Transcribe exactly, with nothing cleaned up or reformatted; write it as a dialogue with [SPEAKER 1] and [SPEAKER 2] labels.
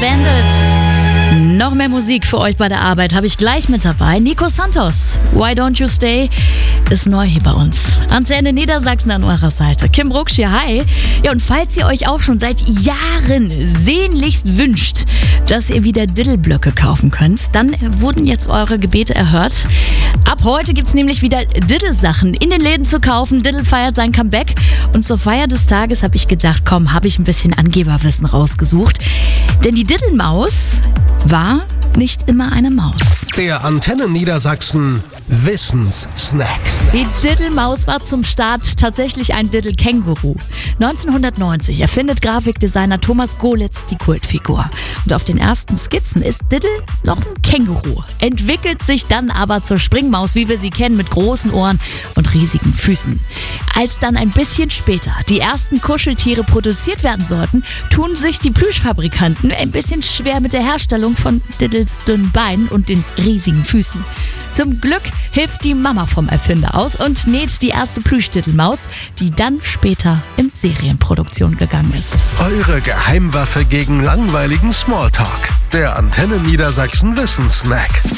[SPEAKER 1] Bandit. Noch mehr Musik für euch bei der Arbeit habe ich gleich mit dabei. Nico Santos, Why Don't You Stay, ist neu hier bei uns. Antenne Niedersachsen an eurer Seite. Kim Brucksch hier, hi. Ja, und falls ihr euch auch schon seit Jahren sehnlichst wünscht, dass ihr wieder Diddle-Blöcke kaufen könnt, dann wurden jetzt eure Gebete erhört. Ab heute gibt es nämlich wieder Diddle-Sachen in den Läden zu kaufen. Diddle feiert sein Comeback. Und zur Feier des Tages habe ich gedacht, komm, habe ich ein bisschen Angeberwissen rausgesucht. Denn die Diddle-Maus war nicht immer eine Maus.
[SPEAKER 2] Der Antenne Niedersachsen Wissenssnack.
[SPEAKER 1] Die Diddle-Maus war zum Start tatsächlich ein Diddle-Känguru. neunzehnhundertneunzig erfindet Grafikdesigner Thomas Golitz die Kultfigur. Und auf den ersten Skizzen ist Diddle noch ein Känguru. Entwickelt sich dann aber zur Springmaus, wie wir sie kennen, mit großen Ohren und riesigen Füßen. Als dann ein bisschen später die ersten Kuscheltiere produziert werden sollten, tun sich die Plüschfabrikanten ein bisschen schwer mit der Herstellung von Diddles dünnen Beinen und den riesigen Füßen. Zum Glück hilft die Mama vom Erfinder aus und näht die erste Plüsch-Diddle-Maus, die dann später in Serienproduktion gegangen ist.
[SPEAKER 2] Eure Geheimwaffe gegen langweiligen Smalltalk. Der Antenne Niedersachsen Wissenssnack.